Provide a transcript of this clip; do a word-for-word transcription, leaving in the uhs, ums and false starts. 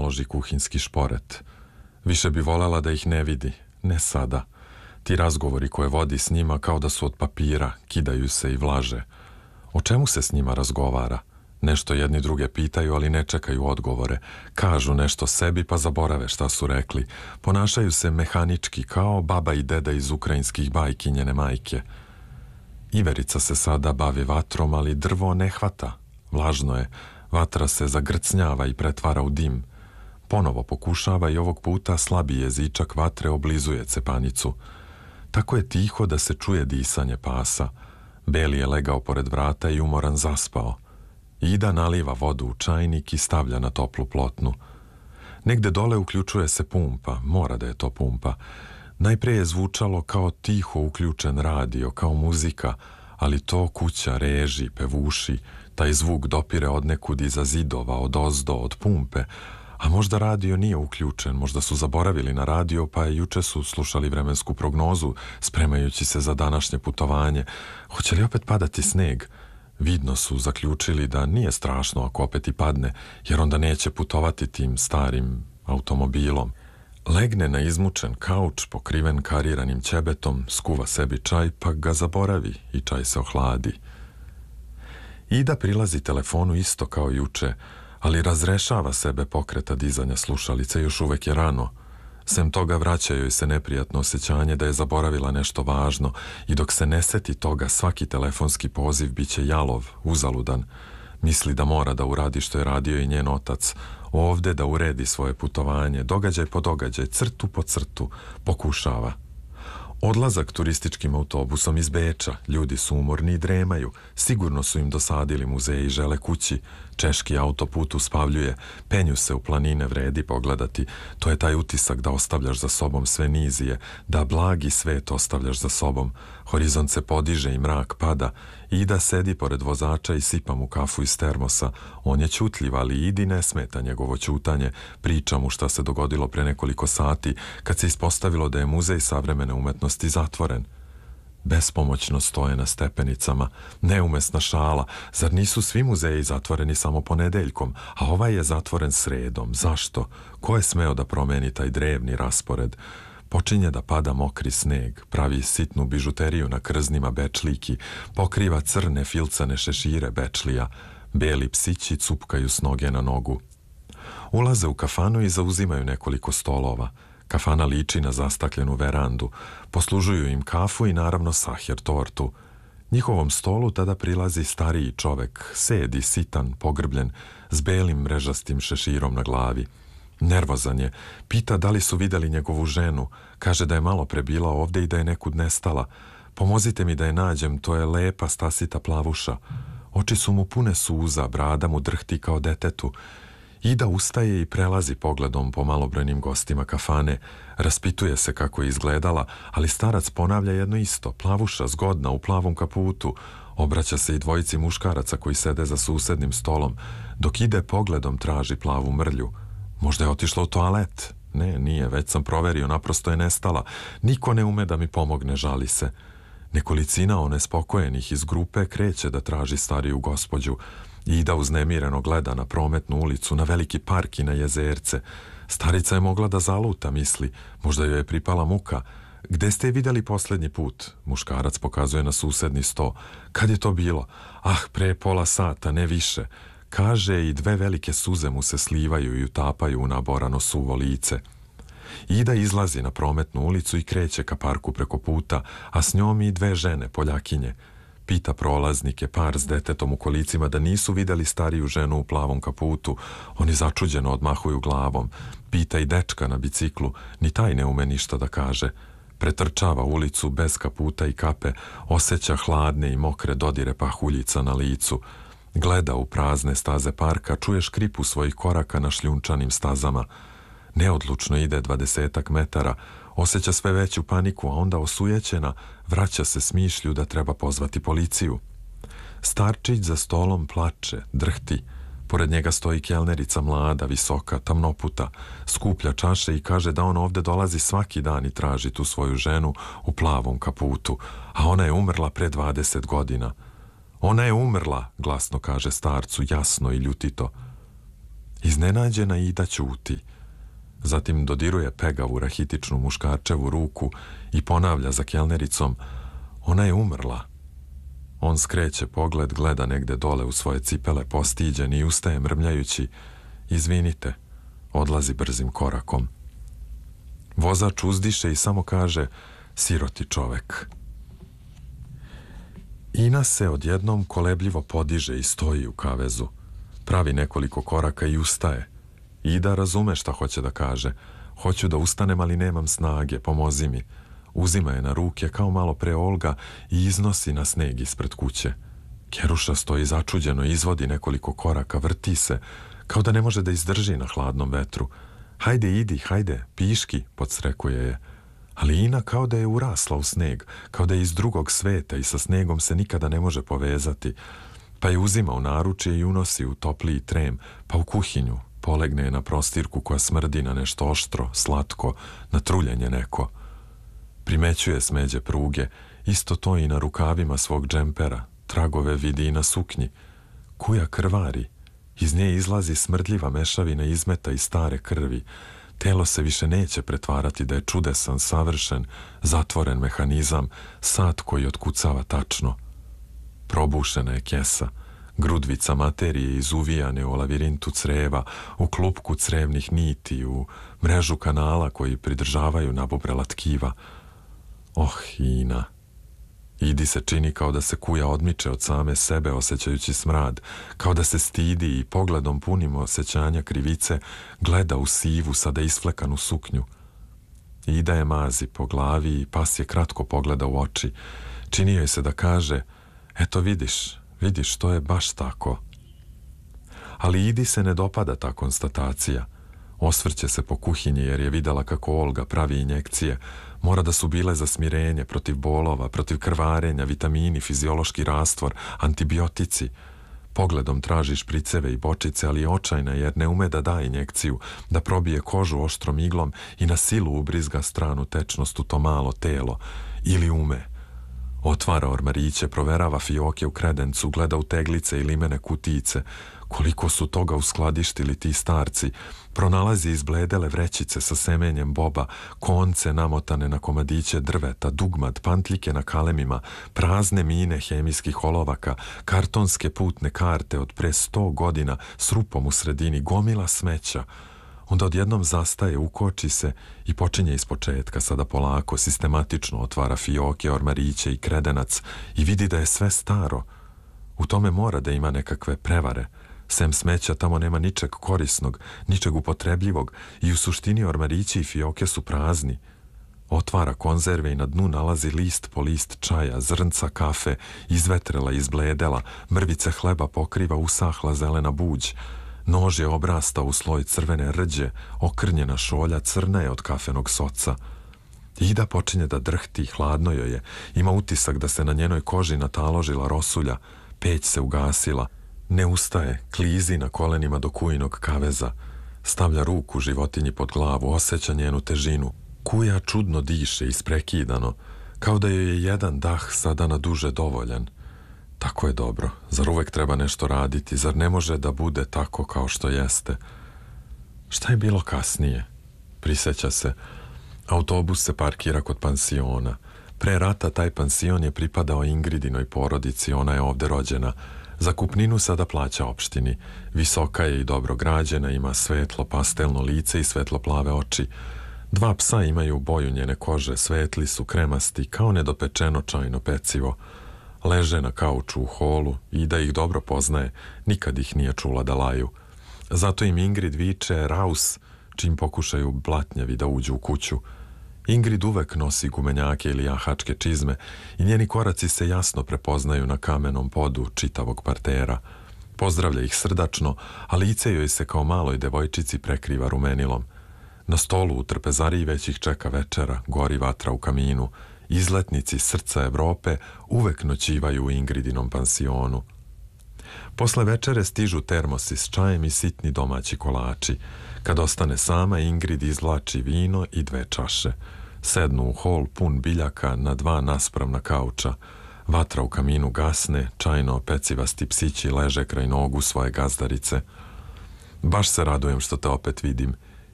naloži kuhinski šporet. Više bi voljela da ih ne vidi, ne sada. Ti razgovori koje vodi s njima kao da su od papira, kidaju se i vlaže. O čemu se s njima razgovara? Nešto jedni druge pitaju, ali ne čekaju odgovore. Kažu nešto sebi pa zaborave šta su rekli. Ponašaju se mehanički kao baba i deda iz ukrajinskih bajki njene majke. Iverica se sada bavi vatrom, ali drvo ne hvata. Vlažno je. Vatra se zagrcnjava i pretvara u dim. Ponovo pokušava i ovog puta slabi jezičak vatre oblizuje cepanicu. Tako je tiho da se čuje disanje pasa. Beli je legao pored vrata i umoran zaspao. Ida naliva vodu u čajnik i stavlja na toplu plotnu. Negde dole uključuje se pumpa, mora da je to pumpa. Najpre je zvučalo kao tiho uključen radio, kao muzika, ali to kuća reži, pevuši, taj zvuk dopire od nekud iza zidova, od ozdo, od pumpe, a možda radio nije uključen, možda su zaboravili na radio, pa juče su slušali vremensku prognozu, spremajući se za današnje putovanje. Hoće li opet padati sneg? Vidno su zaključili da nije strašno ako opet i padne, jer onda neće putovati tim starim automobilom. Legne na izmučen kauč, pokriven kariranim ćebetom, skuva sebi čaj, pa ga zaboravi i čaj se ohladi. Ida prilazi telefonu isto kao juče, ali razrešava sebe pokreta dizanja slušalice, još uvek je rano. Sem toga vraća joj se neprijatno osjećanje da je zaboravila nešto važno i dok se ne seti toga svaki telefonski poziv biće jalov, uzaludan. Misli da mora da uradi što je radio i njen otac, ovde da uredi svoje putovanje, događaj po događaj, crtu po crtu, pokušava. Odlazak turističkim autobusom iz Beča, ljudi su umorni i dremaju, sigurno su im dosadili muzeji i žele kući, češki autoput uspavljuje, penju se u planine, vredi pogledati, to je taj utisak da ostavljaš za sobom sve nizije, da blagi svet ostavljaš za sobom, horizont se podiže i mrak pada, Ida sedi pored vozača i sipa mu kafu iz termosa, on je ćutljiv, ali Idi ne smeta njegovo ćutanje, priča mu šta se dogodilo pre nekoliko sati, kad se ispostavilo da je muzej savremene umetnosti zatvoren. Bespomoćno stoje na stepenicama, neumesna šala, zar nisu svi muzeji zatvoreni samo ponedeljkom, a ovaj je zatvoren sredom, zašto? Ko je smeo da promeni taj drevni raspored? Počinje da pada mokri sneg, pravi sitnu bižuteriju na krznima bečliki, pokriva crne filcane šešire bečlija, beli psići cupkaju s noge na nogu. Ulaze u kafanu i zauzimaju nekoliko stolova. Kafana liči na zastakljenu verandu, poslužuju im kafu i naravno sahjer tortu. Njihovom stolu tada prilazi stariji čovek, sedi, sitan, pogrbljen, s belim mrežastim šeširom na glavi. Nervozan je, pita da li su videli njegovu ženu, kaže da je malo pre bila ovde i da je nekud nestala. Pomozite mi da je nađem, to je lepa stasita plavuša. Oči su mu pune suza, brada mu drhti kao detetu. Ida ustaje i prelazi pogledom po malobrojnim gostima kafane, raspituje se kako je izgledala, ali starac ponavlja jedno isto, plavuša, zgodna, u plavom kaputu. Obraća se i dvojici muškaraca koji sede za susednim stolom, dok ide pogledom traži plavu mrlju. Možda je otišla u toalet? Ne, nije, već sam proverio, naprosto je nestala. Niko ne ume da mi pomogne, žali se. Nekolicina onespokojenih iz grupe kreće da traži stariju gospođu. Ida uznemireno gleda na prometnu ulicu, na veliki park i na jezerce. Starica je mogla da zaluta, misli. Možda joj je pripala muka. Gde ste je videli posljednji put? Muškarac pokazuje na susedni sto. Kad je to bilo? Ah, pre pola sata, ne više. Kaže i dve velike suze mu se slivaju i utapaju u naborano suvo lice. Ida izlazi na prometnu ulicu i kreće ka parku preko puta, a s njom i dve žene, Poljakinje. Pita prolaznike, par s detetom u kolicima, da nisu videli stariju ženu u plavom kaputu. Oni začuđeno odmahuju glavom. Pita i dečka na biciklu, ni taj ne ume ništa da kaže. Pretrčava ulicu bez kaputa i kape, osjeća hladne i mokre dodire pahuljica na licu. Gleda u prazne staze parka, čuje škripu svojih koraka na šljunčanim stazama. Neodlučno ide dvadesetak metara, osjeća sve veću paniku, a onda osujećena vraća se s mišlju da treba pozvati policiju. Starčić za stolom plače, drhti. Pored njega stoji kelnerica mlada, visoka, tamnoputa, skuplja čaše i kaže da on ovde dolazi svaki dan i traži tu svoju ženu u plavom kaputu, a ona je umrla pre dvadeset godina. Ona je umrla, glasno kaže starcu, jasno i ljutito. Iznenađena Ida ćuti. Zatim dodiruje pegavu rahitičnu muškarčevu ruku i ponavlja za kelnericom: ona je umrla. On skreće pogled, gleda negde dole u svoje cipele postiđen i ustaje mrmljajući: izvinite, odlazi brzim korakom. Vozač uzdiše i samo kaže: siroti čovek. Ina se odjednom kolebljivo podiže i stoji u kavezu. Pravi nekoliko koraka i ustaje. Ida razume šta hoće da kaže. Hoću da ustanem, ali nemam snage, pomozi mi. Uzima je na ruke kao malo pre Olga i iznosi na sneg ispred kuće. Keruša stoji začuđeno, izvodi nekoliko koraka, vrti se, kao da ne može da izdrži na hladnom vetru. Hajde, idi, hajde, piški, podstrekuje je. Ali Ina kao da je urasla u sneg, kao da je iz drugog sveta i sa snegom se nikada ne može povezati. Pa je uzima u naručje i unosi u topliji trem, pa u kuhinju, polegne je na prostirku koja smrdi na nešto oštro, slatko, na truljenje neko. Primećuje smeđe pruge, isto to i na rukavima svog džempera, tragove vidi i na suknji. Kuja krvari, iz nje izlazi smrdljiva mešavina izmeta i stare krvi. Telo se više neće pretvarati da je čudesan, savršen, zatvoren mehanizam, sat koji otkucava tačno. Probušena je kesa, grudvica materije izuvijane u lavirintu creva, u klupku crevnih niti, u mrežu kanala koji pridržavaju nabubrela tkiva. Oh, Ina. Idi se čini kao da se kuja odmiče od same sebe osjećajući smrad, kao da se stidi i pogledom punim osjećanja krivice gleda u sivu, sada isflekanu suknju. Ida je mazi po glavi i pas je kratko pogleda u oči. Čini joj se da kaže: eto vidiš, vidiš, to je baš tako. Ali Idi se ne dopada ta konstatacija. Osvrće se po kuhinji jer je videla kako Olga pravi injekcije. Mora da su bile za smirenje, protiv bolova, protiv krvarenja, vitamini, fiziološki rastvor, antibiotici. Pogledom traži špriceve i bočice, ali je očajna jer ne ume da da injekciju, da probije kožu oštrom iglom i na silu ubrizga stranu tečnost u to malo telo. Ili ume. Otvara ormariće, proverava fioke u kredencu, gleda u teglice i limene kutijice. Koliko su toga uskladištili ti starci. Pronalazi izbledele vrećice sa semenjem boba, konce namotane na komadiće drveta, dugmad, pantljike na kalemima, prazne mine hemijskih olovaka, kartonske putne karte od pre sto godina s rupom u sredini, gomila smeća. Onda odjednom zastaje, ukoči se i počinje ispočetka, sada polako, sistematično otvara fioke, ormariće i kredenac i vidi da je sve staro. U tome mora da ima nekakve prevare. Sem smeća tamo nema ničeg korisnog, ničeg upotrebljivog i u suštini ormarići i fioke su prazni. Otvara konzerve i na dnu nalazi list po list čaja, zrnca kafe, izvetrela, izbledela, mrvice hleba pokriva usahla zelena buđ. Nož je obrastao u sloj crvene rđe, okrnjena šolja crna je od kafenog soca. Ida počinje da drhti, hladno joj je, ima utisak da se na njenoj koži nataložila rosulja, peć se ugasila. Ne ustaje, klizi na kolenima do kujinog kaveza, stavlja ruku životinji pod glavu, osjeća njenu težinu. Kuja čudno diše, isprekidano, kao da joj je jedan dah sada na duže dovoljan. Tako je dobro, zar uvek treba nešto raditi, zar ne može da bude tako kao što jeste? Šta je bilo kasnije? Priseća se. Autobus se parkira kod pansiona. Pre rata taj pansion je pripadao Ingridinoj porodici, ona je ovde rođena. Zakupninu sada plaća opštini. Visoka je i dobro građena, ima svetlo pastelno lice i svetlo plave oči. Dva psa imaju boju njene kože, svetli su, kremasti, kao nedopečeno čajno pecivo. Leže na kauču u holu i da ih dobro poznaje, nikad ih nije čula da laju. Zato im Ingrid viče raus, čim pokušaju blatnjavi da uđu u kuću. Ingrid uvek nosi gumenjake ili jahačke čizme i njeni koraci se jasno prepoznaju na kamenom podu čitavog partera. Pozdravlja ih srdačno, a lice joj se kao maloj devojčici prekriva rumenilom. Na stolu u trpezariji već ih čeka večera, gori vatra u kaminu. Izletnici srca Evrope uvek noćivaju u Ingridinom pansionu. Posle večere stižu termosi s čajem i sitni domaći kolači. Kad ostane sama, Ingrid izvlači vino i dve čaše. Sednu u hol pun biljaka na dva naspravna kauča. Vatra u kaminu gasne, čajno pecivasti psići leže kraj nogu svoje gazdarice. Baš se radujem što te opet vidim.